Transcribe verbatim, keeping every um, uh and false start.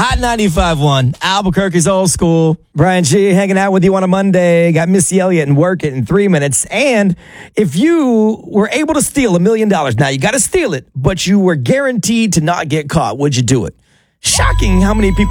Hot ninety-five point one, Albuquerque's old school. Brian G hanging out with you on a Monday. Got Missy Elliott and Work It in three minutes. And if you were able to steal a million dollars, now you got to steal it, but you were guaranteed to not get caught, would you do it? Shocking how many people